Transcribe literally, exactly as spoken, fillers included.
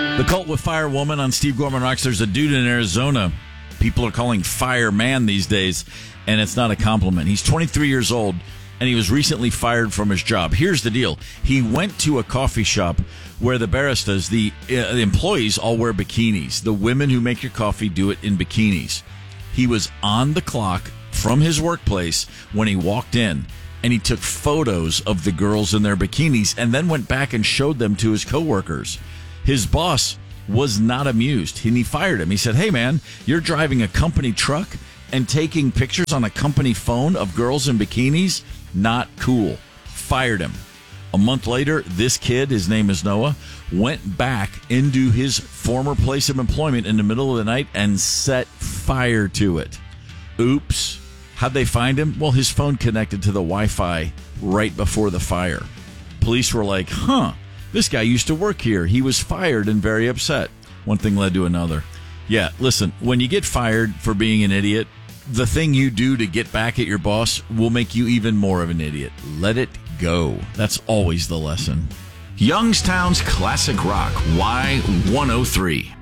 The Cult with Firewoman on Steve Gorman Rocks. There's a dude in Arizona people are calling Fireman these days, and it's not a compliment. He's twenty-three years old, and he was recently fired from his job. Here's the deal. He went to a coffee shop where the baristas, the, uh, the employees, all wear bikinis. The women who make your coffee do it in bikinis. He was on the clock from his workplace when he walked in, and he took photos of the girls in their bikinis and then went back and showed them to his coworkers. His boss was not amused, and he fired him. He said, hey, man, you're driving a company truck and taking pictures on a company phone of girls in bikinis? Not cool. Fired him. A month later, this kid, his name is Noah, went back into his former place of employment in the middle of the night and set fire to it. Oops. How'd they find him? Well, his phone connected to the Wi-Fi right before the fire. Police were like, huh, this guy used to work here. He was fired and very upset. One thing led to another. Yeah, listen, when you get fired for being an idiot, the thing you do to get back at your boss will make you even more of an idiot. Let it go. That's always the lesson. Youngstown's Classic Rock, Y one oh three.